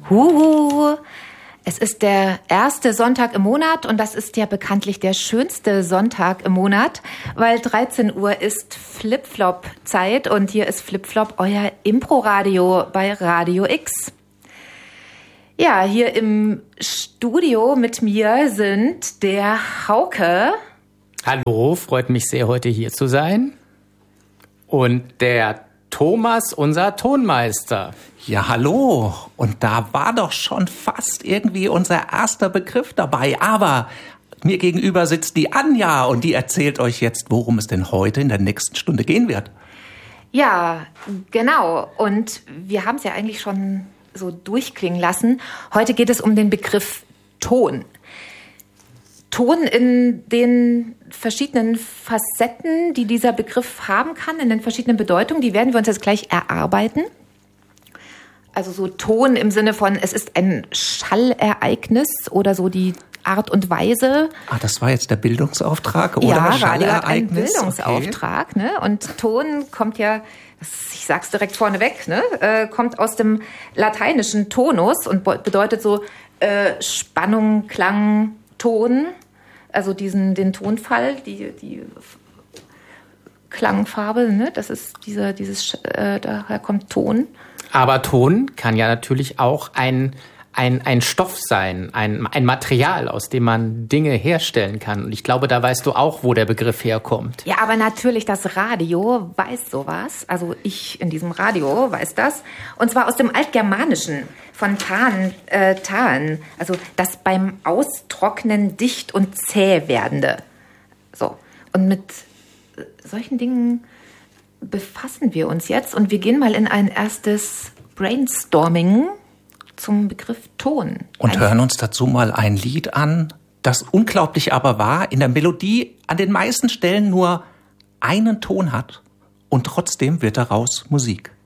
Huhu! Es ist der erste Sonntag im Monat und das ist ja bekanntlich der schönste Sonntag im Monat, weil 13 Uhr ist Flip-Flop-Zeit und hier ist Flip-Flop, euer Impro-Radio bei Radio X. Ja, hier im Studio mit mir sind der Hauke. Hallo, freut mich sehr, heute hier zu sein. Und der Thomas, unser Tonmeister. Ja, hallo. Und da war doch schon fast irgendwie unser erster Begriff dabei. Aber mir gegenüber sitzt die Anja und die erzählt euch jetzt, worum es denn heute in der nächsten Stunde gehen wird. Ja, genau. Und wir haben es ja eigentlich schon so durchklingen lassen. Heute geht es um den Begriff Ton. Ton in den verschiedenen Facetten, die dieser Begriff haben kann, in den verschiedenen Bedeutungen, die werden wir uns jetzt gleich erarbeiten. Also so Ton im Sinne von, es ist ein Schallereignis oder so die Art und Weise. Das war jetzt der Bildungsauftrag, oder? Ja, Schallereignis. Radio hat einen Bildungsauftrag. Okay. Ne? Und Ton kommt ja, ich sag's direkt vorneweg, ne? Kommt aus dem lateinischen Tonus und bedeutet so Spannung, Klang, Ton, also den Tonfall, die Klangfarbe, ne? Das ist daher kommt Ton. Aber Ton kann ja natürlich auch ein Stoff sein, ein Material, aus dem man Dinge herstellen kann. Und ich glaube, da weißt du auch, wo der Begriff herkommt. Ja, aber natürlich, das Radio weiß sowas. Also ich in diesem Radio weiß das. Und zwar aus dem Altgermanischen, von Tan, also das beim Austrocknen dicht und zäh werdende. So. Und mit solchen Dingen befassen wir uns jetzt. Und wir gehen mal in ein erstes Brainstorming zum Begriff Ton. Und hören uns dazu mal ein Lied an, das unglaublich aber wahr in der Melodie an den meisten Stellen nur einen Ton hat und trotzdem wird daraus Musik.